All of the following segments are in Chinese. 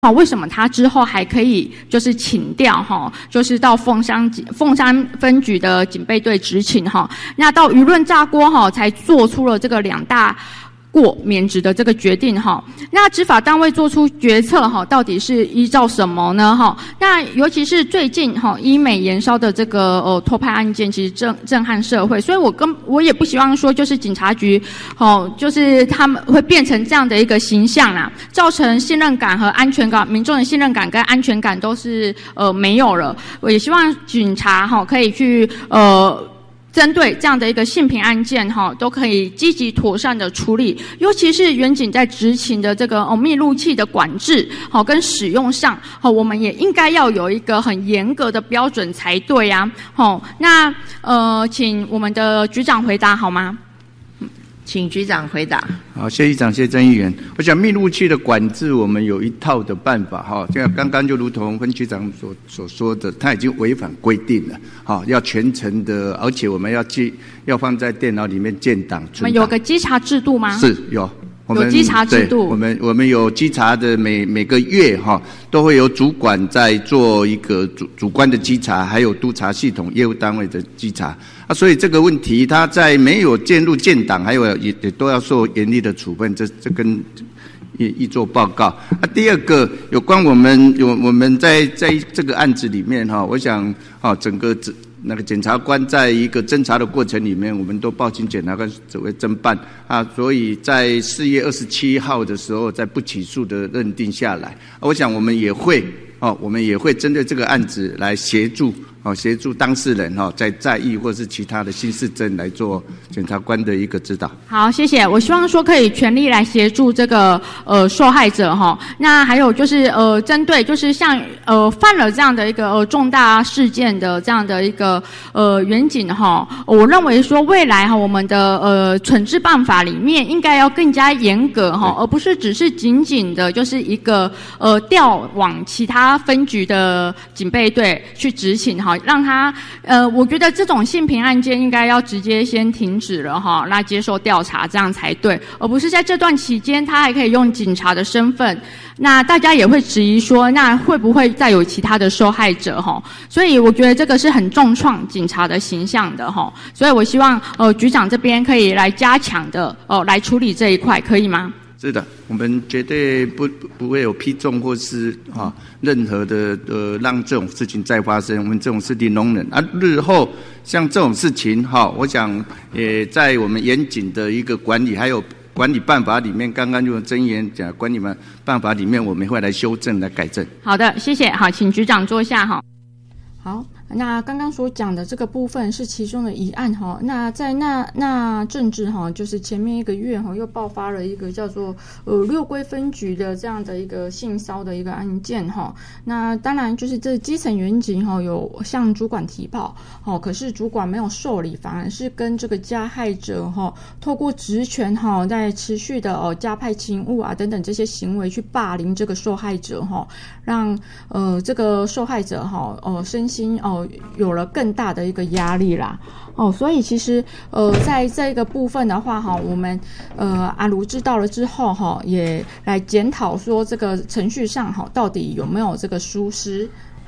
为什么他之后还可以就是请调就是到凤山分局的警备队执勤那到舆论炸锅才做出了这个2大过免职的这个决定那执法单位做出决策到底是依照什么呢那尤其是最近医美延烧的这个偷拍案件，其实震撼社会，所以我也不希望说就是警察局就是他们会变成这样的一个形象啦，造成信任感和安全感，民众的信任感跟安全感都是没有了。我也希望警察可以去针对这样的一个性平案件都可以积极妥善的处理，尤其是远警在执勤的这个密录器的管制跟使用上我们也应该要有一个很严格的标准才对啊那请我们的局长回答好吗？ 请局长回答。 好，谢议长，谢郑议员。我想密录器的管制，我们有一套的办法这样刚刚就如同分局长所说的，他已经违反规定了要全程的，而且我们要放在电脑里面建档存档。我们有个稽查制度吗？ 是有。 有稽查制度， 我们有稽查的每个月都会有主管在做一个主观的稽查，还有督察系统业务单位的稽查所以这个问题，他在没有建入建档，还有也都要受严厉的处分，这跟一做报告第二个有关我们在这个案子里面我想整个那个检察官在一个侦查的过程里面，我们都报请检察官指挥侦办所以在4月27号的时候，在不起诉的认定下来我想我们也会针对这个案子来协助当事人在议或是其他的新事证来做检察官的一个指导。 好，谢谢。我希望说可以全力来协助这个受害者那还有就是针对就是像犯了这样的一个重大事件的这样的一个远警我认为说未来我们的惩治办法里面应该要更加严格而不是只是仅仅的就是一个调往其他分局的警备队去执勤让他我觉得这种性平案件应该要直接先停止了那接受调查，这样才对，而不是在这段期间他还可以用警察的身份，那大家也会质疑说那会不会再有其他的受害者所以我觉得这个是很重创警察的形象的所以我希望局长这边可以来加强的来处理这一块，可以吗？ 是的，我们绝对不会有批重或是任何的让这种事情再发生，我们这种事情容忍日后像这种事情我想也在我们严谨的一个管理还有管理办法里面，刚刚就曾议员讲管理办法里面，我们会来修正来改正。 好的，谢谢。好，请局长坐下好，那刚刚所讲的这个部分是其中的一案那在那政治就是前面1个月又爆发了一个叫做六龟分局的这样的一个性骚的一个案件那当然就是这基层员警有向主管提报可是主管没有受理，反而是跟这个加害者透过职权在持续的加派勤务等等这些行为去霸凌这个受害者让这个受害者身心有了更大的一个压力啦所以其实在这个部分的话我们阿卢知道了之后也来检讨说这个程序上到底有没有这个疏失。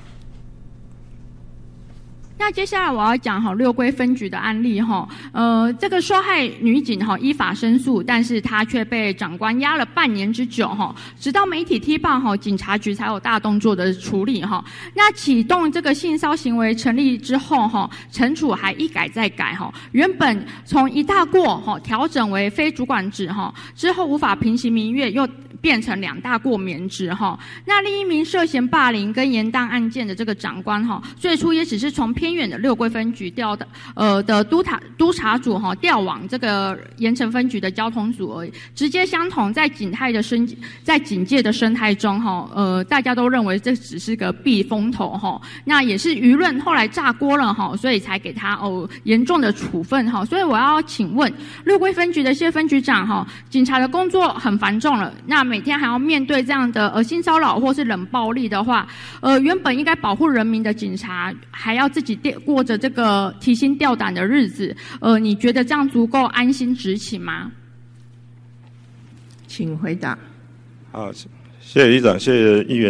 那接下来我要讲六龟分局的案例这个受害女警依法申诉，但是她却被长官压了半年之久直到媒体踢爆警察局才有大动作的处理那启动这个性骚行为成立之后惩处还一改再改原本从1大过调整为非主管职之后无法平息民怨，又变成2大过免职那另一名涉嫌霸凌跟延宕案件的这个长官最初也只是从偏远的六龟分局调的督察组调往这个盐城分局的交通组而已，直接相同在警界的生态中大家都认为这只是个避风头那也是舆论后来炸锅了所以才给他严重的处分所以我要请问六龟分局的谢分局长警察的工作很繁重了，那每天还要面对这样的性骚扰或是冷暴力的话原本应该保护人民的警察还要自己过着这个提心吊胆的日子你觉得这样足够安心执勤吗？ 请回答。 好，谢谢议长，谢谢议员